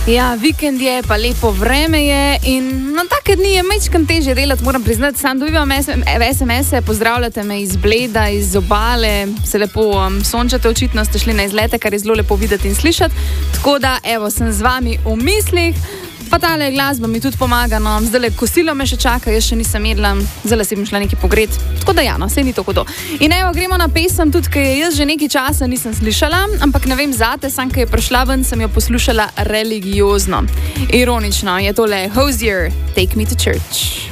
Ja, vikend je, pa lepo vreme je in na take dni je majčkam težje delati, moram priznati. Sam dobivam SMS-e, pozdravljate me iz Bleda, iz obale, se lepo sončate, očitno ste šli na izlete, kar je zelo lepo videti in slišati. Tako da, evo, sem z vami v mislih. Pa tale glasba mi tudi pomaga, no, zdaj kosilo me še čaka, jaz še nisem jedla, zdaj si bom šla nekaj pogret, tako da ja, no, sej ni to hudo. In evo, gremo na pesem, tudi kaj jaz že nekaj časa nisem slišala, ampak ne vem zate, sam kaj je prišla ven, sem jo poslušala religiozno. Ironično je tole Hozier, Take Me to Church.